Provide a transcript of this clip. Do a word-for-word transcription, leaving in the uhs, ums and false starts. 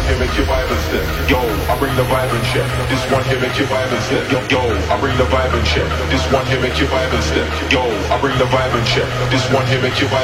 here make you vibe and step. Yo, I bring the vibe and shit. This one here make you vibe and step. Yo, yo, I bring the vibe and shit. This one here make you vibe and step. Yo, I bring the vibe and shit. This one here make you vibe.